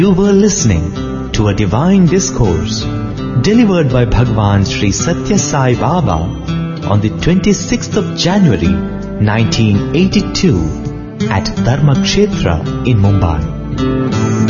You were listening to a divine discourse delivered by Bhagwan Sri Satya Sai Baba on the 26th of January 1982 at Dharma Kshetra in Mumbai.